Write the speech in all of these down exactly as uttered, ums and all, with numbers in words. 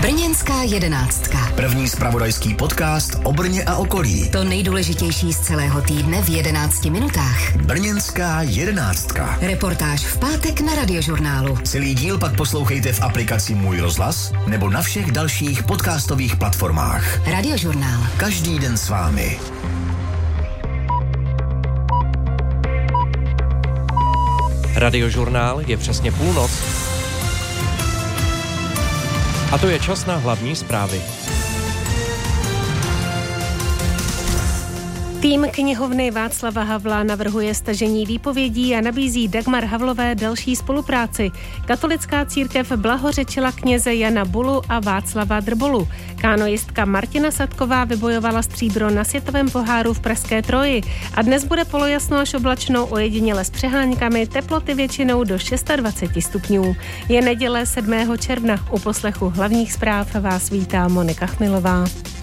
Brněnská jedenáctka. První zpravodajský podcast o Brně a okolí. To nejdůležitější z celého týdne v jedenácti minutách. Brněnská jedenáctka. Reportáž v pátek na Radiožurnálu. Celý díl pak poslouchejte v aplikaci Můj rozhlas nebo na všech dalších podcastových platformách. Radiožurnál. Každý den s vámi. Radiožurnál je přesně půlnoc. A to je čas na hlavní zprávy. Tým knihovny Václava Havla navrhuje stažení výpovědí a nabízí Dagmar Havlové další spolupráci. Katolická církev blahořečila kněze Jana Bulu a Václava Drbolu. Kánoistka Martina Sadková vybojovala stříbro na světovém poháru v pražské Troji. A dnes bude polojasno až oblačno, ojediněle s přeháňkami, teploty většinou do dvacet šest stupňů. Je neděle sedmého června. U poslechu hlavních zpráv vás vítá Monika Chmilová.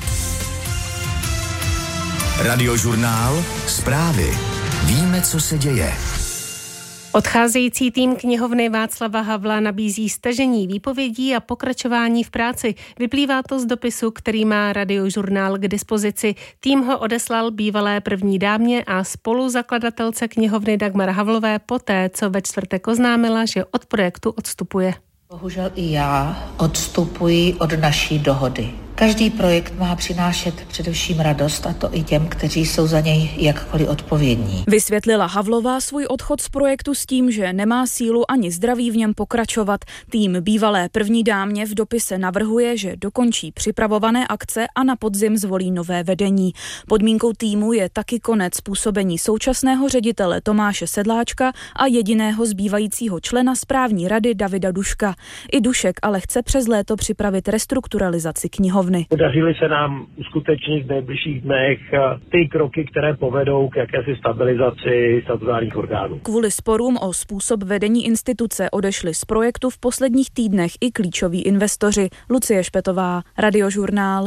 Radiožurnál. Zprávy. Víme, co se děje. Odcházející tým knihovny Václava Havla nabízí stažení výpovědí a pokračování v práci. Vyplývá to z dopisu, který má Radiožurnál k dispozici. Tým ho odeslal bývalé první dámě a spoluzakladatelce knihovny Dagmar Havlové poté, co ve čtvrtek oznámila, že od projektu odstupuje. Bohužel i já odstupuji od naší dohody. Každý projekt má přinášet především radost, a to i těm, kteří jsou za něj jakkoliv odpovědní. Vysvětlila Havlová svůj odchod z projektu s tím, že nemá sílu ani zdraví v něm pokračovat. Tým bývalé první dámě v dopise navrhuje, že dokončí připravované akce a na podzim zvolí nové vedení. Podmínkou týmu je taky konec působení současného ředitele Tomáše Sedláčka a jediného zbývajícího člena správní rady Davida Duška. I Dušek ale chce přes léto připravit restrukturalizaci knihovny. Podařily se nám uskutečnit v nejbližších dnech ty kroky, které povedou k jakési stabilizaci statutárních orgánů. Kvůli sporům o způsob vedení instituce odešli z projektu v posledních týdnech i klíčoví investoři. Lucie Špetová, Radiožurnál.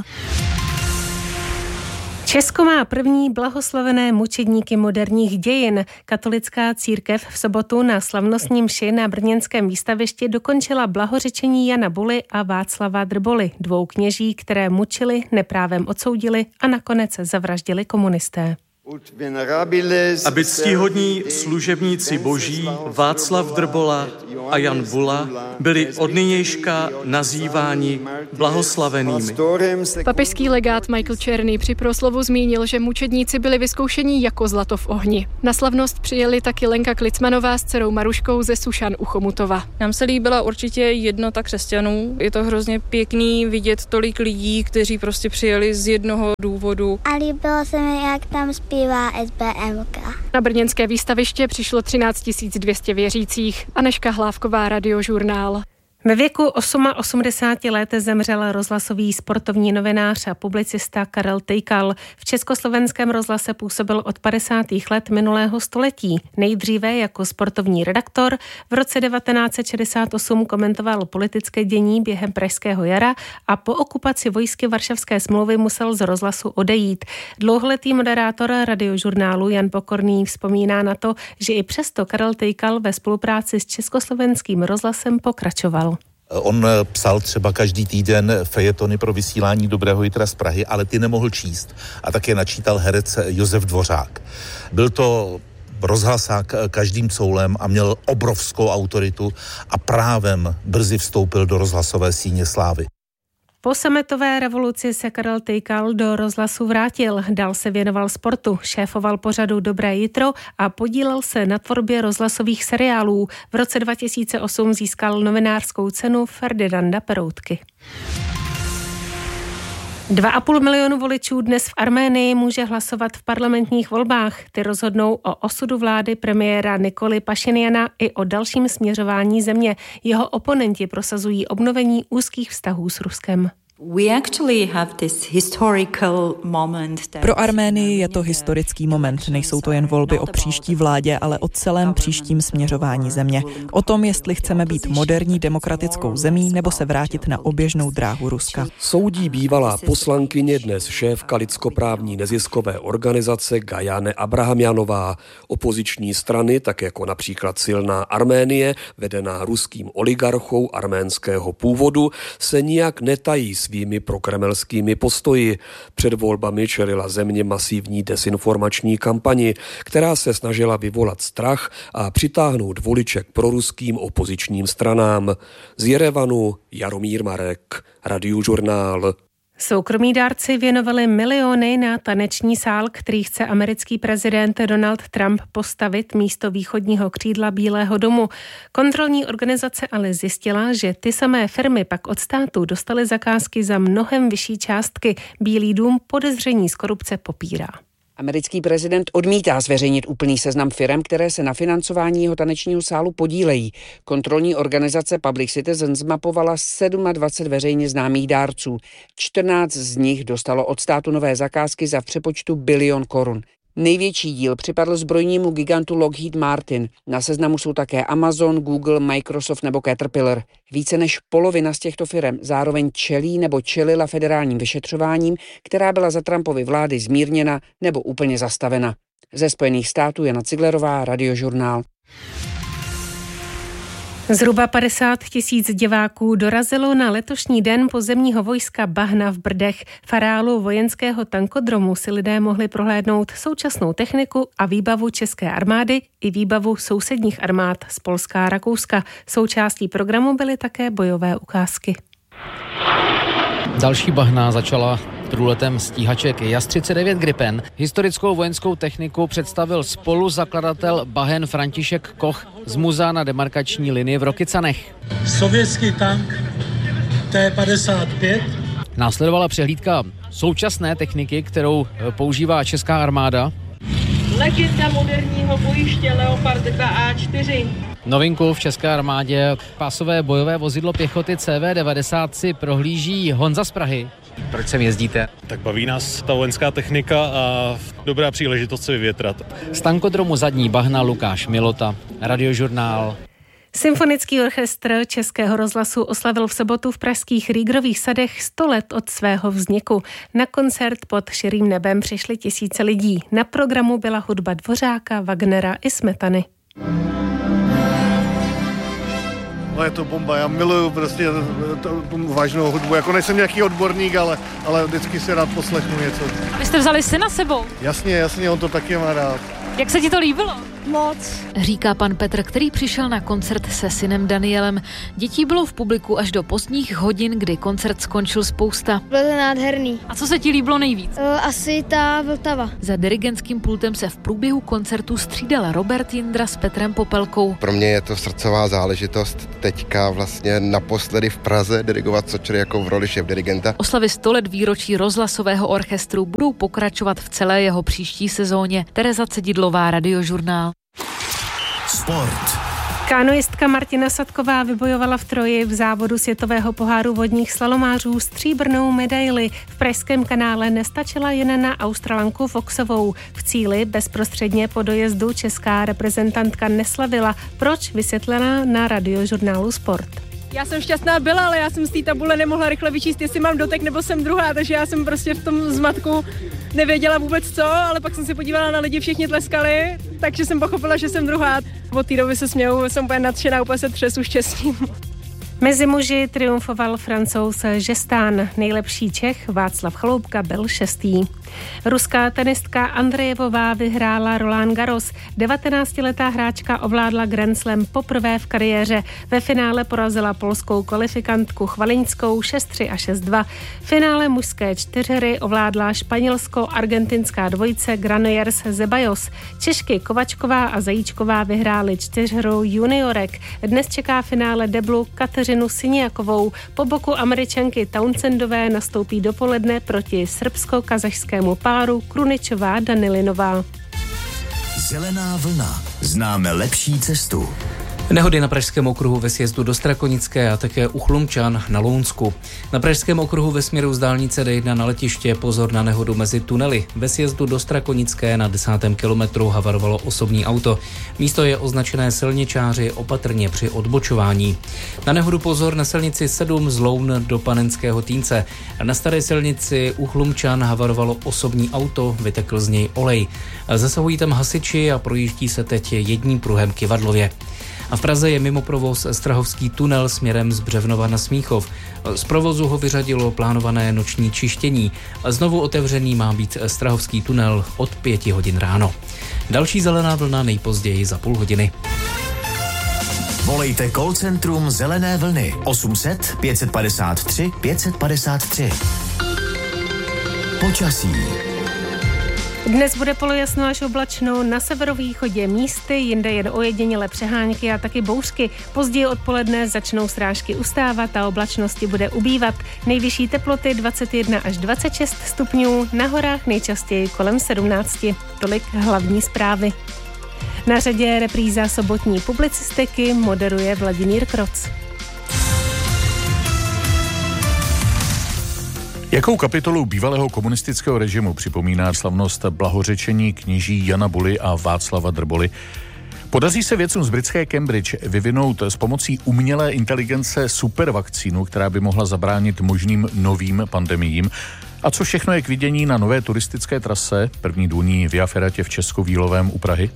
Česko má první blahoslavené mučedníky moderních dějin. Katolická církev v sobotu na slavnostní mši na brněnském výstavišti dokončila blahořečení Jana Buly a Václava Drboly, dvou kněží, které mučili, neprávem odsoudili a nakonec zavraždili komunisté. Aby ctihodní služebníci boží Václav Drbola a Jan Bula byli od nynějška nazýváni blahoslavenými. Papežský legát Michael Černý při proslovu zmínil, že mučedníci byli vyzkoušeni jako zlato v ohni. Na slavnost přijeli taky Lenka Klicmanová s dcerou Maruškou ze Sušan u Chomutova. Nám se líbila určitě jednota křesťanů. Je to hrozně pěkný vidět tolik lidí, kteří prostě přijeli z jednoho důvodu. A líbilo se mi, jak tam zpívá S B M K. Na brněnské výstaviště přišlo třináct tisíc dvě stě věřících. Anežka Hlávková, Radiožurnál. Ve věku osmaosamdesáti let zemřel rozhlasový sportovní novinář a publicista Karel Tejkal. V československém rozhlase působil od padesátých let minulého století. Nejdříve jako sportovní redaktor, v roce devatenáct set šedesát osm komentoval politické dění během pražského jara a po okupaci vojsky Varšavské smlouvy musel z rozhlasu odejít. Dlouholetý moderátor Radiožurnálu Jan Pokorný vzpomíná na to, že i přesto Karel Tejkal ve spolupráci s československým rozhlasem pokračoval. On psal třeba každý týden fejetony pro vysílání Dobrého jitra z Prahy, ale ty nemohl číst. A také načítal herec Josef Dvořák. Byl to rozhlasák každým coulem a měl obrovskou autoritu a právem brzy vstoupil do rozhlasové síně slávy. Po sametové revoluci se Karel Tejkal do rozhlasu vrátil, dál se věnoval sportu, šéfoval pořadu Dobré jitro a podílel se na tvorbě rozhlasových seriálů. V roce dva tisíce osm získal novinářskou cenu Ferdinanda Peroutky. Dva a půl milionu voličů dnes v Arménii může hlasovat v parlamentních volbách. Ty rozhodnou o osudu vlády premiéra Nikoly Pašinjana i o dalším směřování země. Jeho oponenti prosazují obnovení úzkých vztahů s Ruskem. Pro Arménii je to historický moment. Nejsou to jen volby o příští vládě, ale o celém příštím směřování země. O tom, jestli chceme být moderní demokratickou zemí nebo se vrátit na oběžnou dráhu Ruska. Soudí bývalá poslankyně, dnes šéfka lidskoprávní neziskové organizace Gajane Abrahamjanová. Opoziční strany, tak jako například Silná Arménie, vedená ruským oligarchou arménského původu, se nijak netají svými prokremelskými postoji. Před volbami čelila země masivní desinformační kampani, která se snažila vyvolat strach a přitáhnout voliče k proruským opozičním stranám. Z Jerevanu Jaromír Marek, Radiožurnál. Soukromí dárci věnovali miliony na taneční sál, který chce americký prezident Donald Trump postavit místo východního křídla Bílého domu. Kontrolní organizace ale zjistila, že ty samé firmy pak od státu dostaly zakázky za mnohem vyšší částky. Bílý dům podezření z korupce popírá. Americký prezident odmítá zveřejnit úplný seznam firem, které se na financování jeho tanečního sálu podílejí. Kontrolní organizace Public Citizen zmapovala dvacet sedm veřejně známých dárců. čtrnáct z nich dostalo od státu nové zakázky za v přepočtu bilion korun. Největší díl připadl zbrojnímu gigantu Lockheed Martin. Na seznamu jsou také Amazon, Google, Microsoft nebo Caterpillar. Více než polovina z těchto firem zároveň čelí nebo čelila federálním vyšetřováním, která byla za Trumpovy vlády zmírněna nebo úplně zastavena. Ze Spojených států Jana Ciglerová, Radiožurnál. Zhruba padesát tisíc diváků dorazilo na letošní den pozemního vojska Bahna v Brdech. V areálu vojenského tankodromu si lidé mohli prohlédnout současnou techniku a výbavu české armády i výbavu sousedních armád z Polska a Rakouska. Součástí programu byly také bojové ukázky. Další bahna začala průletem stíhaček Jas třicet devět Gripen. Historickou vojenskou techniku představil spoluzakladatel Bahen František Koch z muzea na demarkační linii v Rokycanech. Sovětský tank T padesát pět. Následovala přehlídka současné techniky, kterou používá česká armáda. Legenda moderního bojiště Leopard dva A čtyři. Novinku v české armádě pásové bojové vozidlo pěchoty C V devadesát si prohlíží Honza z Prahy. Proč sem jezdíte? Tak baví nás ta vojenská technika a dobrá příležitost se vyvětrat. Z tankodromu Zadní Bahna Lukáš Milota, Radiožurnál. Symfonický orchestr Českého rozhlasu oslavil v sobotu v pražských Rýgrových sadech sto let od svého vzniku. Na koncert pod širým nebem přišly tisíce lidí. Na programu byla hudba Dvořáka, Wagnera i Smetany. No, je to bomba, já miluju prostě tu vážnou hudbu, jako nejsem nějaký odborník, ale, ale vždycky si rád poslechnu něco. A vy jste vzali syna sebou? Jasně, jasně, on to taky má rád. Jak se ti to líbilo? Moc. Říká pan Petr, který přišel na koncert se synem Danielem. Dětí bylo v publiku až do pozdních hodin, kdy koncert skončil spousta. Bylo to nádherný. A co se ti líbilo nejvíc? Uh, asi ta Vltava. Za dirigentským pultem se v průběhu koncertu střídal Robert Jindra s Petrem Popelkou. Pro mě je to srdcová záležitost teďka vlastně naposledy v Praze dirigovat Sočery jako v roli šéfdirigenta. Oslavy sto let výročí rozhlasového orchestru budou pokračovat v celé jeho příští sezóně. Tereza Cedidlová, Radiožurnál. Sport. Kanoistka Martina Sadková vybojovala v Troji v závodu světového poháru vodních slalomářů stříbrnou medaili. V pražském kanále nestačila jen na Australanku Foxovou. V cíli bezprostředně po dojezdu česká reprezentantka neslavila. Proč? Vysvětlena na Radiožurnálu Sport. Já jsem šťastná byla, ale já jsem z té tabule nemohla rychle vyčíst, jestli mám dotek nebo jsem druhá, takže já jsem prostě v tom zmatku nevěděla vůbec co, ale pak jsem se podívala na lidi, všichni tleskali, takže jsem pochopila, že jsem druhá. Od té doby se směju, jsem úplně nadšená, úplně se třesu štěstím. Mezi muži triumfoval Francouz Žestán. Nejlepší Čech Václav Chaloupka byl šestý. Ruská tenistka Andrejevová vyhrála Roland Garros. devatenáctiletá hráčka ovládla Grand Slam poprvé v kariéře. Ve finále porazila polskou kvalifikantku Chvaliňskou šest tři a šest dva. V finále mužské čtyřhry ovládla španělsko-argentinská dvojice Granollers Zeballos. Češky Kovačková a Zajíčková vyhrály čtyřhru juniorek. Dnes čeká finále deblu Kateřinu Siniakovou. Po boku Američanky Townsendové nastoupí dopoledne proti srbsko-kazašskému páru Kruničová Danilinová. Zelená vlna. Známe lepší cestu. Nehody na Pražském okruhu ve sjezdu do Strakonické a také u Chlumčan na Lounsku. Na Pražském okruhu ve směru z dálnice D jedna na letiště pozor na nehodu mezi tunely. Ve sjezdu do Strakonické na desátém kilometru havarovalo osobní auto. Místo je označené silničáři, opatrně při odbočování. Na nehodu pozor na silnici sedm z Loun do Panenského Týnce. Na staré silnici u Chlumčan havarovalo osobní auto, vytekl z něj olej. Zasahují tam hasiči a projíždí se teď jedním pruhem Kyvadlově. A v Praze je mimo provoz Strahovský tunel směrem z Břevnova na Smíchov. Z provozu ho vyřadilo plánované noční čištění. Znovu otevřený má být Strahovský tunel od pěti hodin ráno. Další zelená vlna nejpozději za půl hodiny. Volejte call centrum Zelené vlny osm set pět padesát tři pět padesát tři. Počasí. Dnes bude polojasno až oblačno, na severovýchodě místy, jinde jen ojedinělé přehánky a taky bouřky. Později odpoledne začnou srážky ustávat a oblačnosti bude ubývat. Nejvyšší teploty dvacet jedna až dvacet šest stupňů, na horách nejčastěji kolem sedmnáct. Tolik hlavní zprávy. Na řadě je repríza sobotní publicistiky, moderuje Vladimír Kroc. Jakou kapitolu bývalého komunistického režimu připomíná slavnost blahořečení kněží Jana Buly a Václava Drboly? Podaří se vědcům z britské Cambridge vyvinout s pomocí umělé inteligence supervakcínu, která by mohla zabránit možným novým pandemiím? A co všechno je k vidění na nové turistické trase, první důlní Via Ferratě v Českovílovém u Prahy?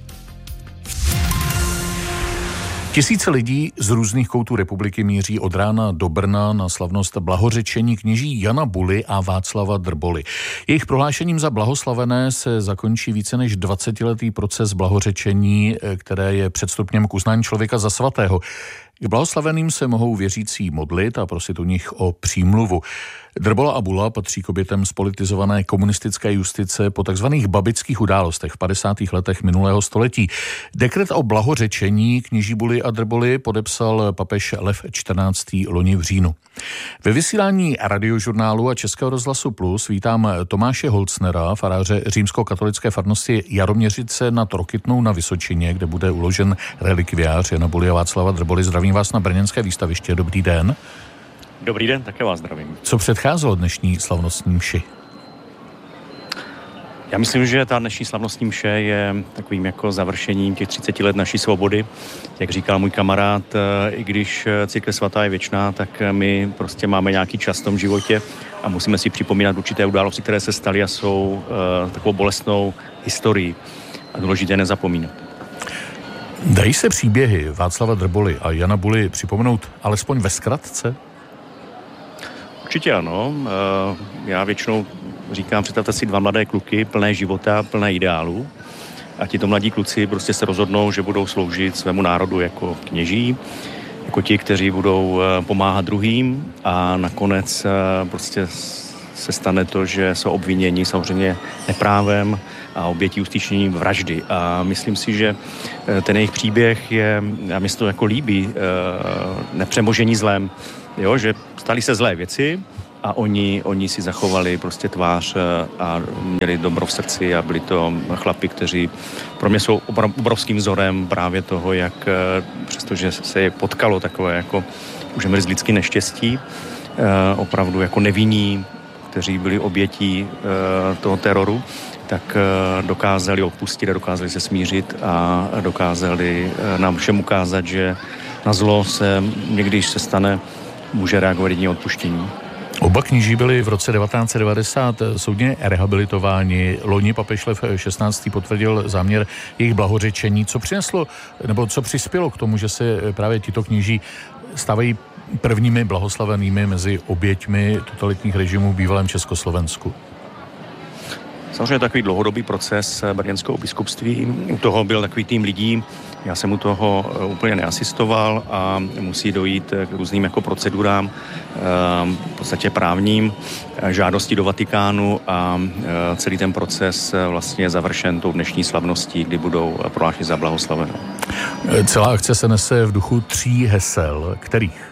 Tisíce lidí z různých koutů republiky míří od rána do Brna na slavnost blahořečení kněží Jana Buly a Václava Drboly. Jejich prohlášením za blahoslavené se zakončí více než dvacetiletý proces blahořečení, které je předstupněm k uznání člověka za svatého. K blahoslaveným se mohou věřící modlit a prosit u nich o přímluvu. Drbola a Bula patří k obětem spolitizované komunistické justice po takzvaných babických událostech v padesátých letech minulého století. Dekret o blahořečení kněží Buly a Drboly podepsal papež Lev čtrnáctý loni v říjnu. Ve vysílání Radiožurnálu a Českého rozhlasu Plus vítám Tomáše Holcnera, faráře římskokatolické farnosti Jaroměřice nad Rokytnou na Vysočině, kde bude uložen relikviář Jana Buly a Václava Drboly. Zdravím vás na brněnské výstaviště. Dobrý den. Dobrý den, také vás zdravím. Co předcházelo dnešní slavnostní mši? Já myslím, že ta dnešní slavnostní mše je takovým jako završením těch třiceti let naší svobody. Jak říkal můj kamarád, i když církev svatá je věčná, tak my prostě máme nějaký čas v tom životě a musíme si připomínat určité události, které se staly a jsou uh, takovou bolestnou historií. A důležité nezapomínat. Dají se příběhy Václava Drboly a Jana Buly připomenout alespoň ve zkratce? Určitě ano. Já většinou říkám, představte si dva mladé kluky, plné života, plné ideálů. A tito mladí kluci prostě se rozhodnou, že budou sloužit svému národu jako kněží, jako ti, kteří budou pomáhat druhým a nakonec prostě se stane to, že jsou obviněni samozřejmě neprávem a obětí uskutečnění vraždy. A myslím si, že ten jejich příběh je, a mi se to jako líbí, nepřemožení zlem, jo, že staly se zlé věci a oni, oni si zachovali prostě tvář a měli dobro v srdci a byli to chlapi, kteří pro mě jsou obrovským vzorem právě toho, jak přestože se je potkalo takové jako, můžeme říct, lidský neštěstí, opravdu jako nevinní, kteří byli obětí toho teroru, tak dokázali odpustit a dokázali se smířit a dokázali nám všem ukázat, že na zlo se někdy, když se stane, může reagovat jedině odpuštění. Oba kněží byli v roce devatenáct set devadesát soudně rehabilitováni. Loni papež Lev šestnáctý potvrdil záměr jejich blahořečení. Co přineslo, nebo co přispělo k tomu, že se právě tito kněží stávají prvními blahoslavenými mezi oběťmi totalitních režimů v bývalém Československu? Samozřejmě takový dlouhodobý proces brněnského biskupství. U toho byl takový tým lidí, já jsem u toho úplně neasistoval a musí dojít k různým jako procedurám, v podstatě právním, žádosti do Vatikánu a celý ten proces vlastně je završen tou dnešní slavností, kdy budou prohlášeni za blahoslavenou. Celá akce se nese v duchu tří hesel. Kterých?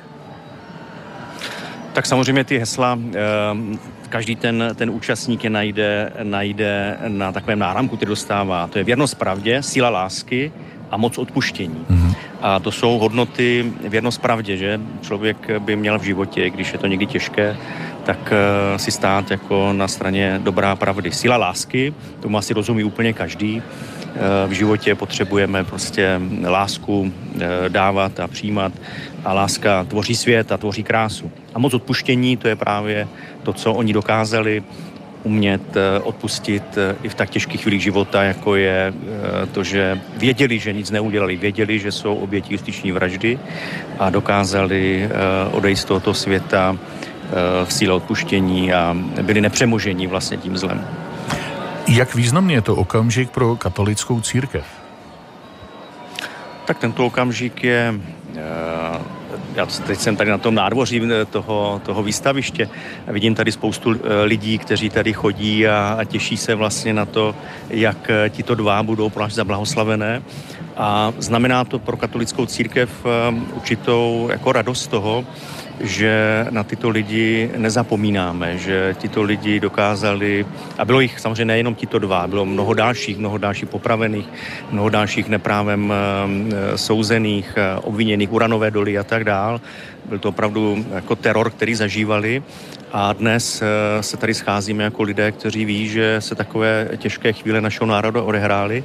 Tak samozřejmě ty hesla, každý ten, ten účastník je najde, najde na takovém náramku, který dostává. To je věrnost pravdě, síla lásky a moc odpuštění. Mm-hmm. A to jsou hodnoty věrnost pravdě, že člověk by měl v životě, když je to někdy těžké, tak si stát jako na straně dobrá pravdy. Síla lásky, tomu asi rozumí úplně každý. V životě potřebujeme prostě lásku dávat a přijímat a láska tvoří svět a tvoří krásu. A moc odpuštění, to je právě to, co oni dokázali umět odpustit i v tak těžkých chvílích života, jako je to, že věděli, že nic neudělali, věděli, že jsou obětí justiční vraždy a dokázali odejít z tohoto světa v síle odpuštění a byli nepřemožení vlastně tím zlem. Jak významný je to okamžik pro katolickou církev? Tak tento okamžik je, já teď jsem tady na tom nádvoří toho, toho výstaviště a vidím tady spoustu lidí, kteří tady chodí a, a těší se vlastně na to, jak tito dva budou pro nás zablahoslavené. A znamená to pro katolickou církev určitou jako radost toho, že na tyto lidi nezapomínáme, že tyto lidi dokázali, a bylo jich samozřejmě nejenom tito dva, bylo mnoho dalších, mnoho dalších popravených, mnoho dalších neprávem souzených, obviněných, uranové doly a tak dál. Byl to opravdu jako teror, který zažívali a dnes se tady scházíme jako lidé, kteří ví, že se takové těžké chvíle našeho národa odehrály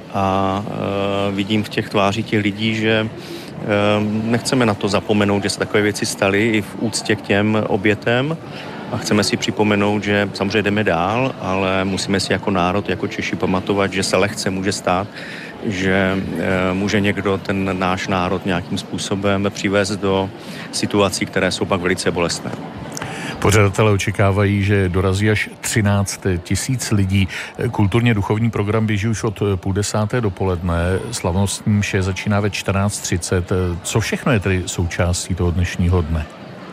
a vidím v těch tvářích těch lidí, že nechceme na to zapomenout, že se takové věci staly i v úctě k těm obětem a chceme si připomenout, že samozřejmě jdeme dál, ale musíme si jako národ, jako Češi pamatovat, že se lehce může stát, že může někdo ten náš národ nějakým způsobem přivést do situací, které jsou pak velice bolestné. Pořadatelé očekávají, že dorazí až třináct tisíc lidí. Kulturně duchovní program běží už od půl desáté dopoledne. Slavnostní mše začíná ve čtrnáct třicet. Co všechno je tedy součástí toho dnešního dne?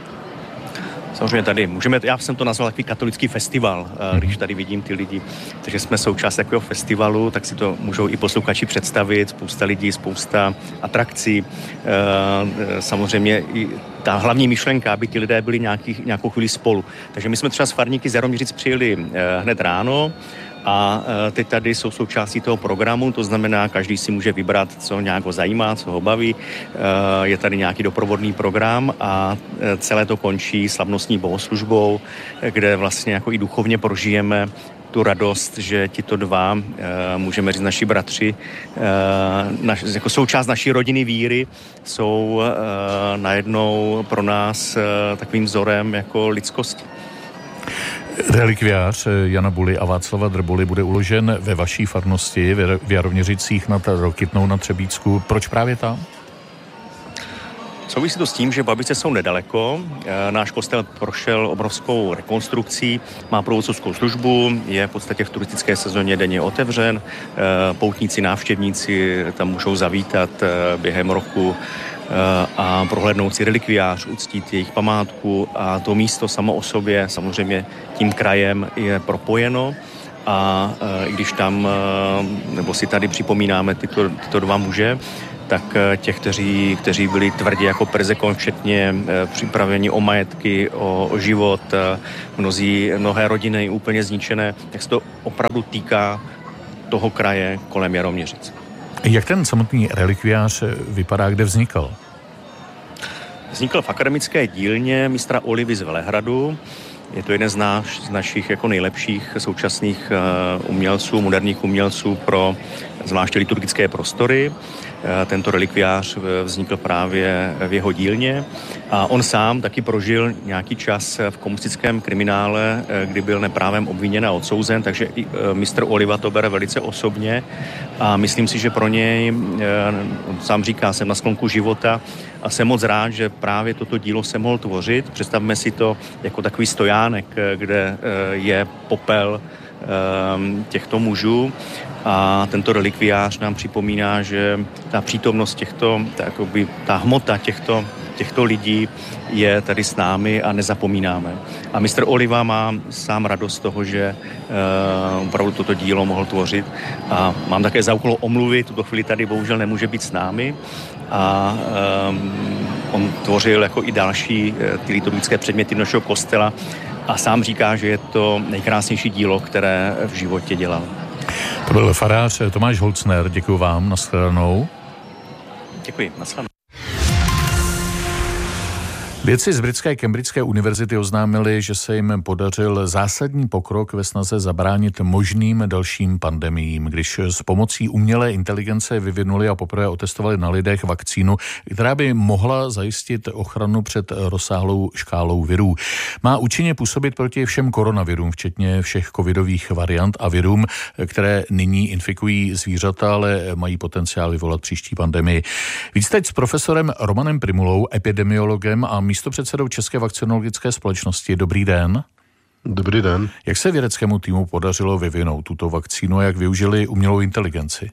Samozřejmě tady můžeme, já jsem to nazval takový katolický festival, když tady vidím ty lidi. Takže jsme součást takového festivalu, tak si to můžou i posluchači představit. Spousta lidí, spousta atrakcí. Samozřejmě i ta hlavní myšlenka, aby ti lidé byli nějaký, nějakou chvíli spolu. Takže my jsme třeba z Farníky z Jaroměřic přijeli hned ráno a teď tady jsou součástí toho programu, to znamená, každý si může vybrat, co nějak ho zajímá, co ho baví. Je tady nějaký doprovodný program a celé to končí slavnostní bohoslužbou, kde vlastně jako i duchovně prožijeme tu radost, že tito dva, můžeme říct naši bratři, naš, jako součást naší rodiny víry, jsou najednou pro nás takovým vzorem jako lidskosti. Relikviář Jana Buly a Václava Drboly bude uložen ve vaší farnosti v Jaroměřicích nad Rokytnou na Třebíčsku. Proč právě tam? Souvisí to s tím, že Babice jsou nedaleko. Náš kostel prošel obrovskou rekonstrukcí, má průvodcovskou službu, je v podstatě v turistické sezóně denně otevřen. Poutníci, návštěvníci tam můžou zavítat během roku a prohlédnout si relikviář, uctít jejich památku a to místo samo o sobě samozřejmě tím krajem je propojeno a i když tam, nebo si tady připomínáme tyto, tyto dva muže, tak těch, kteří, kteří byli tvrdě jako perzekon, včetně připraveni o majetky, o, o život, mnozí, mnohé rodiny úplně zničené, tak se to opravdu týká toho kraje kolem Jaroměřic. Jak ten samotný relikviář vypadá, kde vznikl? Vznikl v akademické dílně mistra Olivy z Velehradu. Je to jeden z, náš, z našich jako nejlepších současných uh, umělců, moderních umělců pro zvláště liturgické prostory. Tento relikviář vznikl právě v jeho dílně a on sám taky prožil nějaký čas v komunistickém kriminále, kdy byl neprávem obviněn a odsouzen, takže i mistr Oliva to bere velice osobně a myslím si, že pro něj, on sám říká, jsem na sklonku života a jsem moc rád, že právě toto dílo se mohl tvořit. Představme si to jako takový stojánek, kde je popel těchto mužů a tento relikviář nám připomíná, že ta přítomnost těchto, ta, jakoby, ta hmota těchto, těchto lidí je tady s námi a nezapomínáme. A mistr Oliva má sám radost z toho, že uh, opravdu toto dílo mohl tvořit a mám také za úkol omluvy, tuto chvíli tady bohužel nemůže být s námi a um, on tvořil jako i další uh, ty liturgické předměty našeho kostela a sám říká, že je to nejkrásnější dílo, které v životě dělal. To byl farář Tomáš Holcner, děkuji vám, nashledanou. Děkuji, nasledanou. Vědci z britské Cambridgeské univerzity oznámili, že se jim podařil zásadní pokrok ve snaze zabránit možným dalším pandemiím, když s pomocí umělé inteligence vyvinuli a poprvé otestovali na lidech vakcínu, která by mohla zajistit ochranu před rozsáhlou škálou virů. Má účinně působit proti všem koronavirům, včetně všech covidových variant a virům, které nyní infikují zvířata, ale mají potenciál vyvolat příští pandemii. Víc teď s profesorem Romanem Primulou, epidemiologem a místopředsedou České vakcinologické společnosti. Dobrý den. Dobrý den. Jak se vědeckému týmu podařilo vyvinout tuto vakcínu a jak využili umělou inteligenci?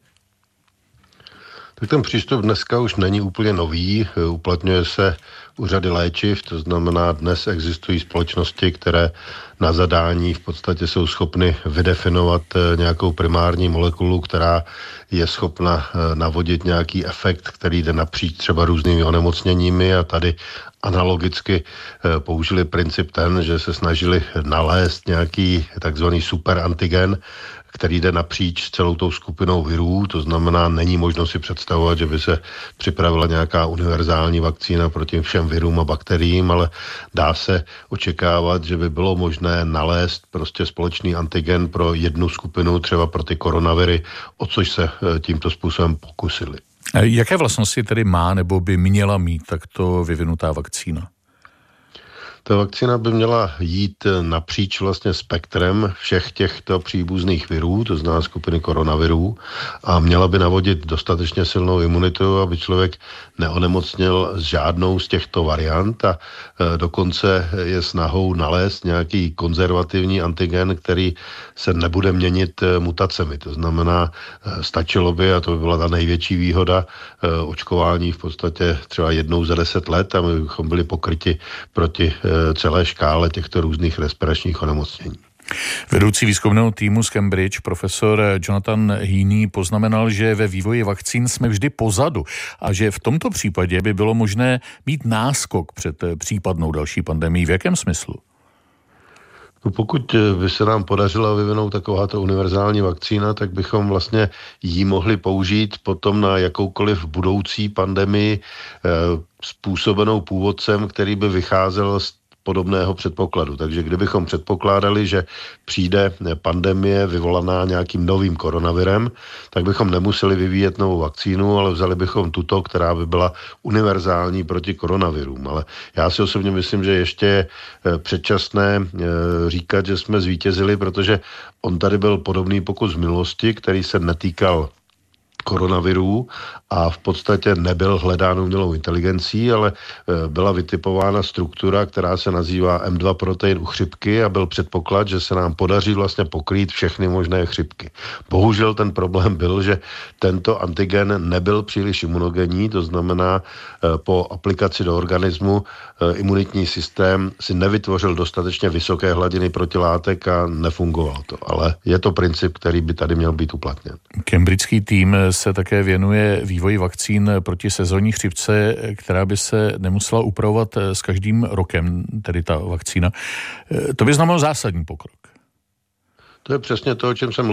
Tak ten přístup dneska už není úplně nový, uplatňuje se u řady léčiv, to znamená, dnes existují společnosti, které na zadání v podstatě jsou schopny vydefinovat nějakou primární molekulu, která je schopna navodit nějaký efekt, který jde napříč třeba různými onemocněními, a tady analogicky použili princip ten, že se snažili nalézt nějaký takzvaný superantigen, který jde napříč celou tou skupinou virů, to znamená, není možno si představovat, že by se připravila nějaká univerzální vakcína proti všem virům a bakteriím, ale dá se očekávat, že by bylo možné nalézt prostě společný antigen pro jednu skupinu, třeba pro ty koronaviry, o což se tímto způsobem pokusili. Jaké vlastnosti tedy má nebo by měla mít takto vyvinutá vakcína? Ta vakcína by měla jít napříč vlastně spektrem všech těchto příbuzných virů, to znamená skupiny koronavirů, a měla by navodit dostatečně silnou imunitu, aby člověk neonemocněl s žádnou z těchto variant, a dokonce je snahou nalézt nějaký konzervativní antigen, který se nebude měnit mutacemi. To znamená, stačilo by, a to by byla ta největší výhoda, očkování v podstatě třeba jednou za deset let, a my bychom byli pokryti proti celé škále těchto různých respiračních onemocnění. Vedoucí výzkumného týmu z Cambridge, profesor Jonathan Heaney, poznamenal, že ve vývoji vakcín jsme vždy pozadu a že v tomto případě by bylo možné mít náskok před případnou další pandemií. V jakém smyslu? No, pokud by se nám podařilo vyvinout takováto univerzální vakcína, tak bychom vlastně ji mohli použít potom na jakoukoliv budoucí pandemii eh, způsobenou původcem, který by vycházel z podobného předpokladu. Takže kdybychom předpokládali, že přijde pandemie vyvolaná nějakým novým koronavirem, tak bychom nemuseli vyvíjet novou vakcínu, ale vzali bychom tuto, která by byla univerzální proti koronavirům. Ale já si osobně myslím, že ještě je předčasné říkat, že jsme zvítězili, protože on tady byl podobný pokus v minulosti, který se netýkal koronavirů a v podstatě nebyl hledán umělou inteligencí, ale byla vytipována struktura, která se nazývá em dva protein u chřipky, a byl předpoklad, že se nám podaří vlastně pokrýt všechny možné chřipky. Bohužel ten problém byl, že tento antigen nebyl příliš imunogenní, to znamená, po aplikaci do organismu imunitní systém si nevytvořil dostatečně vysoké hladiny protilátek a nefungoval to. Ale je to princip, který by tady měl být uplatněn. Cambridgeský tým se také věnuje vývoji vakcín proti sezónní chřipce, která by se nemusela upravovat s každým rokem, tedy ta vakcína. To by znamenalo zásadní pokrok. To je přesně to, o čem jsem mluvil.